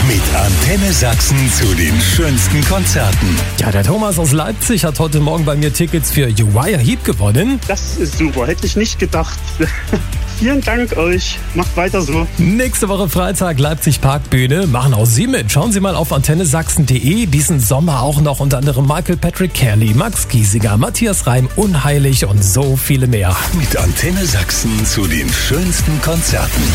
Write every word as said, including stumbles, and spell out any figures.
Mit Antenne Sachsen zu den schönsten Konzerten. Ja, der Thomas aus Leipzig hat heute Morgen bei mir Tickets für Uriah Heep gewonnen. Das ist super, hätte ich nicht gedacht. Vielen Dank euch, macht weiter so. Nächste Woche Freitag Leipzig Parkbühne. Machen auch Sie mit. Schauen Sie mal auf antenne sachsen punkt de. Diesen Sommer auch noch unter anderem Michael Patrick Kelly, Max Giesinger, Matthias Reim, Unheilig und so viele mehr. Mit Antenne Sachsen zu den schönsten Konzerten.